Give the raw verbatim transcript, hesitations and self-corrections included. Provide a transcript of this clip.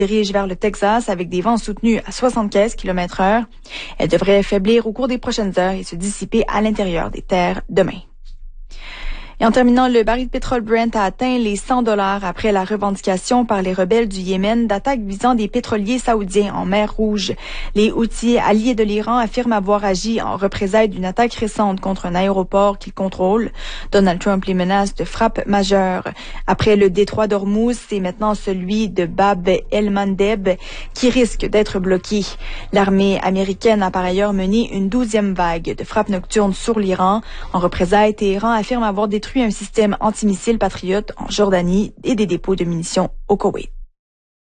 dirige vers le Texas avec des vents soutenus à soixante-quinze kilomètres heure. Elle devrait faiblir au cours des prochaines heures et se dissiper à l'intérieur des terres demain. Et en terminant, le baril de pétrole Brent a atteint les cent dollars après la revendication par les rebelles du Yémen d'attaques visant des pétroliers saoudiens en mer Rouge. Les Houthis, alliés de l'Iran, affirment avoir agi en représailles d'une attaque récente contre un aéroport qu'ils contrôlent. Donald Trump les menace de frappes majeures. Après le détroit d'Ormuz, c'est maintenant celui de Bab el-Mandeb qui risque d'être bloqué. L'armée américaine a par ailleurs mené une douzième vague de frappes nocturnes sur l'Iran. En représailles, Téhéran affirme avoir détruit un système antimissile patriote en Jordanie et des dépôts de munitions au Koweït.